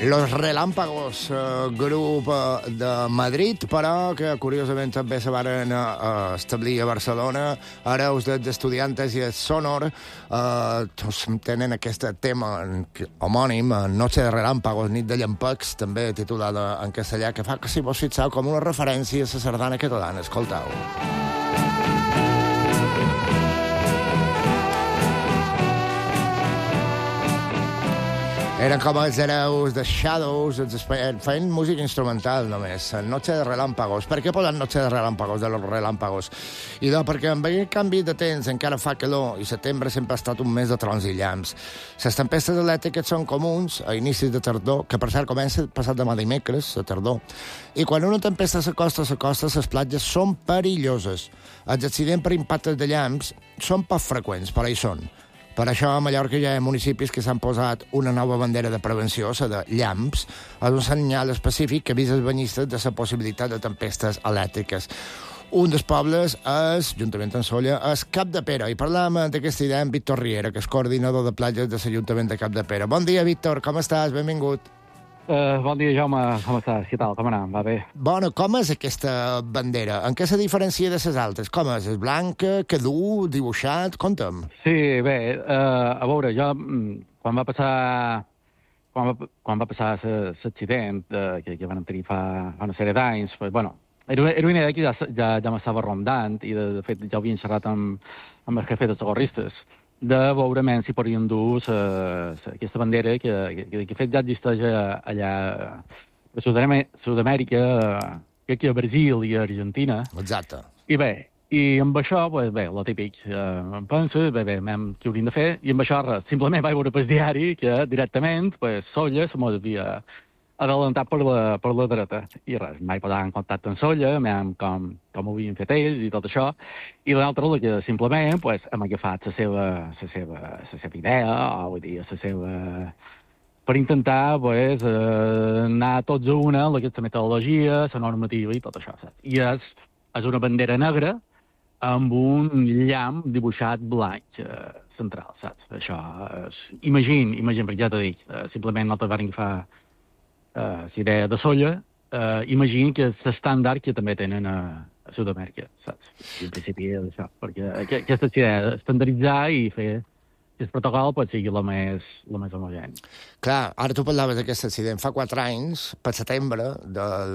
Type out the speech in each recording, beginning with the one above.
Los Relámpagos, grup de Madrid, però que curiosament també se van establir a Barcelona. Ara els d'Estudiantes i el Sonor tenen aquest tema homònim, Noche de Relámpagos, nit de llampecs, també titulada en castellà, que fa que si vos fixeu com una referència a la sardana catalana. Escoltau. Eren com els hereus de Shadows, feien música instrumental només, Noche de Relámpagos. Per què posen Noche de Relámpagos, de los Relámpagos? Perquè amb aquest canvi de temps encara fa calor i setembre sempre ha estat un mes de trons i llamps. Les tempestes elèctriques són comuns a inicis de tardor, que per cert comença passat demà dimecres, a tardor, i quan una tempesta s'acosta, les platges són perilloses. Els accidents per impactes de llamps són poc freqüents, però hi són. Per això, a Mallorca hi ha municipis que s'han posat una nova bandera de prevenció, la de llamps, és un senyal específic que avisa els banyistes de la possibilitat de tempestes elèctriques. Un dels pobles és, juntament amb Sóller, és Capdepera, i parlem d'aquesta idea amb Víctor Riera, que és coordinador de platges de l'Ajuntament de Capdepera. Bon dia, Víctor, com estàs? Benvingut. Bon dia, Jaume. Com estàs? Què tal? Com anem? Va bé? Bueno, com és aquesta bandera? En què se diferencia de les altres? Com és? És blanca, que dur, dibuixat? Conta'm. Sí, bé, a veure, jo, quan va passar l'accident que vam tenir fa una sèrie d'anys, pues, bueno, era una idea que ja m'estava rondant i, de fet, ja havien xerrat amb el jefe de socorristes de veure si podien dur aquesta bandera que de fet ja existeix allà a Sud-amèrica, que aquí a Brasil i a Argentina. Exacte. I bé, i amb això, pues, bé, lo típic, em penso, bé, què hauríem de fer? I amb això, res, simplement vaig veure pel diari que directament, pues, Sóller se m'ho havia adelantat per la dreta. I res, em vaig posar en contacte amb Sóller, com ho havien fet ells i tot això, i l'altre, que simplement, pues, hem agafat la seva idea, o vull dir, la seva... per intentar, pues, anar tots a una, aquesta metodologia, la normativa i tot això, saps? I és una bandera negra amb un llamp dibuixat blanc central, saps? Això és... Imagina, perquè ja t'ho dic, simplement no te van agafar la idea de Sóller, imagina que és l'estàndard que també tenen a Sud-amèrica, saps? I en principi és això, perquè aquesta idea d'estandarditzar i fer que el protocol pot ser el més homogeni. Clar, ara tu parlaves d'aquest accident. Fa 4 anys, per setembre del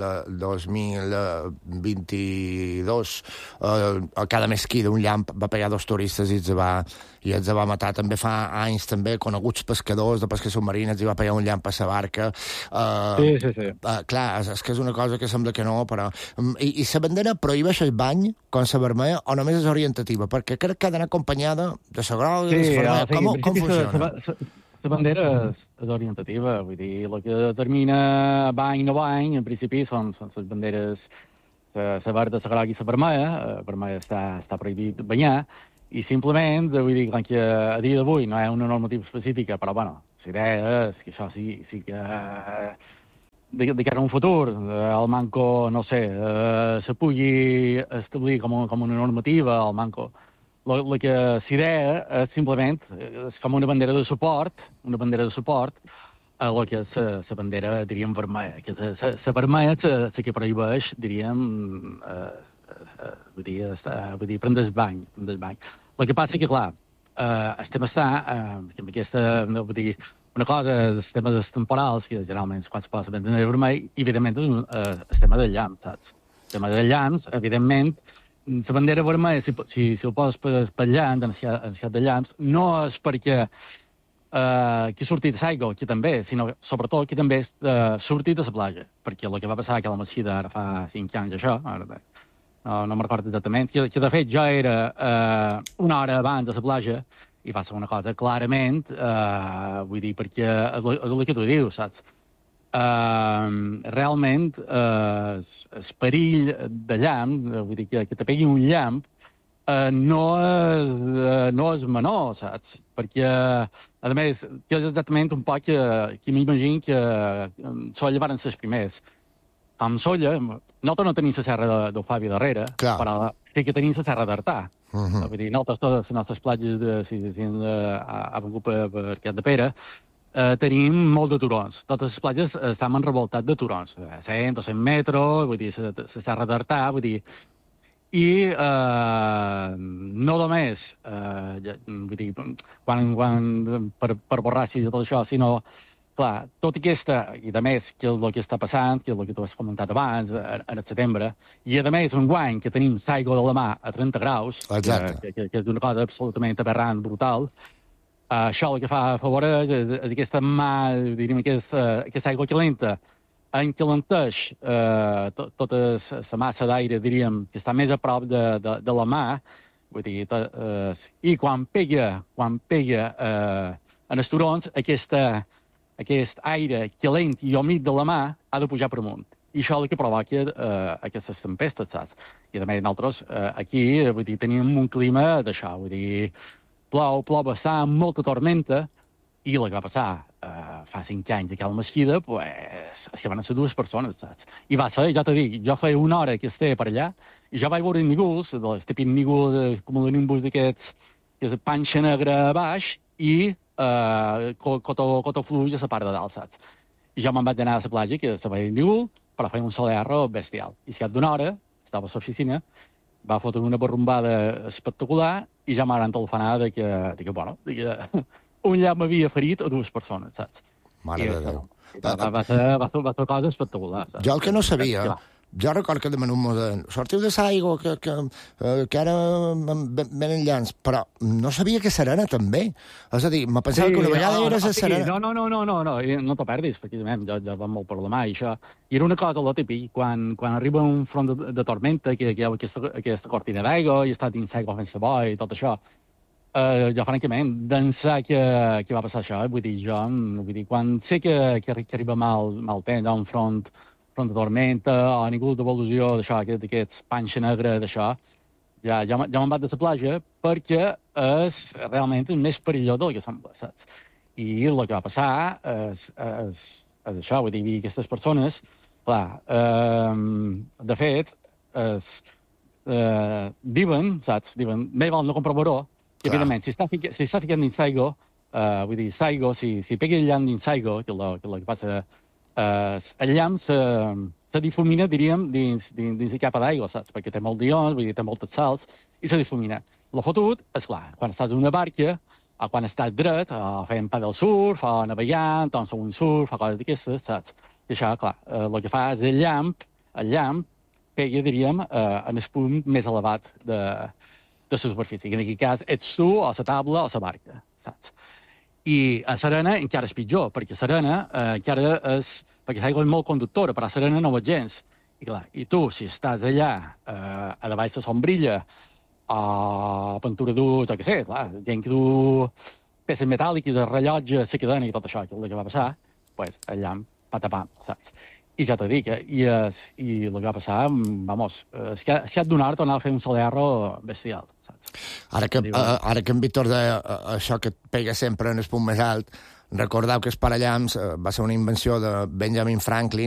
2022, a cada mesquí d'un llamp va pegar 2 turistes i els va matar. També fa anys, també, coneguts pescadors de pesca submarina, els va pegar un llamp a la barca. Sí. Clar, és que és una cosa que sembla que no, però... I la bandera prohibeix el bany, com la vermella, o només és orientativa? Perquè crec que ha d'anar acompanyada de la groga i de la vermella. Com funciona? La bandera és orientativa, vull dir, el que determina bany o no bany, en principi, són les banderes, la verda, la groga i la vermella. La vermella està prohibit banyar, i simplement, vull dir, que a dia d'avui no hi ha una normativa específica, però, bueno, la idea és que això sí que... de cara a un futur, el manco, no sé, se pugui establir com una normativa, el manco. La que s'idea és simplement és com una bandera de suport a el que és la bandera, diríem, vermella. La vermella és la que prohibeix, diríem, vull dir, prendre el bany. El que passa és que, clar, estem amb aquesta, vull dir, una cosa és els temes temporals, que generalment quan es posa bandera vermella, i, evidentment, el tema del llamp, saps? El tema del llamp, evidentment, la bandera vermella, si ho poses per llamp, en el de llamps, no és perquè que surti de l'aigua, que també, sinó sobretot que també surti de la platja, perquè el que va passar a la Mesquida ara fa 5 anys, això, ara bé, no me'n recordo exactament, que de fet jo era una hora abans de la platja, i va ser una cosa clarament, vull dir, perquè és el que tu dius, saps? Realment, el perill de llamp, vull dir, que te pegui un llamp, no és menor, saps? Perquè, a més, que és exactament un poc que m'imagino que Sóller van ser els primers. Amb Sóller, nosaltres no tenim la serra d'Ofàvia darrere, però sí que tenim la serra d'Artà. Vull dir, nosaltres totes les nostres platges a vengut per Capdepera tenim molt de turons. Totes les platges estan enrevoltat de turons. 100, 200 metres, vull dir, la Serra d'Artà, vull dir... I no només, vull dir, per borratxos i tot això, sinó, clar, tot i i a més, que és el que està passant, que és el que tu has comentat abans, en el setembre, i a més un guany que tenim l'aigua de la mà a 30 graus, que és una cosa absolutament aberrant, brutal, això el que fa afavoreix és aquesta mà, diríem, aquesta aigua calenta, encalenteix tota la massa d'aire, diríem, que està més a prop de la mà, vull dir, i quan pega en els turons, aquest aire calent i humit de la mà ha de pujar per amunt. I això és el que provoca aquestes tempestes, saps? I a més, nosaltres aquí, vull dir, tenim un clima d'això, vull dir, plou bastant, molta tormenta, i el que va passar fa 5 anys a Cal Mesquida, pues, que van ser 2 persones, saps? I va ser, ja t'ho dic, jo feia una hora que estava per allà, i jo vaig veure nígols, els típics nígols, com el nimbus d'aquests, que és panxa negra a baix, i cotó fluix a la part de dalt, saps? I jo me'n vaig anar a la platja, que se veia nígol, però feia un solerro bestial. I al cap d'una hora, estava a l'oficina, va fotre una barrumbada espectacular, i ja m'han telefonat que un llamp m'havia ferit a 2 persones, saps? Mare de Déu. Va ser cosa espectacular, saps? Jo el que no sabia, jo record que de menut sortiu de l'aigua, que ara venen llans, però no sabia que Serena també. És a dir, me pensava que una vegada eres a Serena. No t'ho perdis, efectivament, jo va molt per la mà, i això. I era una cosa lo típic, quan arriba un front de tormenta, que hi ha aquesta cortina d'aigua, i està dins l'aigua fent sabó i tot això, jo, francament, d'ençà que va passar això, vull dir, quan sé que arriba mal temps, un front de tormenta, o ningú d'evolució d'això, d'aquests panxa negra d'això, ja me'n vaig de la platja, perquè és realment més perillós del que sembla, saps? I el que va passar és això, vull dir, aquestes persones, clar, de fet, diuen, saps, més val no comprar baró, que evidentment, si està ficant dins l'aigua, vull dir, l'aigua, si pega el llamp dins l'aigua, que és el que passa, el llamp se difumina, diríem, dins la capa d'aigua, saps? Perquè té molt d'ions, vull dir, té moltes sals, i se difumina. El fotut, és clar, quan estàs en una barca, o quan estàs dret, o fent paddle surf, o navegant, o en surf, o coses d'aquestes, saps? I això, clar, el que fa és el llamp pega, diríem, en el punt més elevat de la superfície, que en aquest cas ets tu, o la taula, o la barca, saps? I a Serena encara és pitjor, perquè Serena encara és... perquè l'aigua és molt conductora, però a Serena no ho és gens. I clar, i tu, si estàs allà, a davall la sombrilla, o pintura dur, jo què sé, clar, gent que du peces metàl·liques, rellotge, la cadena i tot això, que és el que va passar, pues, el llamp va tapar, saps? I ja t'ho dic, i el que va passar, vamos, és que et donar tornar a fer un solerro bestial, saps? Ara que en Víctor deia això que et pega sempre en el punt més alt, recordeu que el parallamps va ser una invenció de Benjamin Franklin,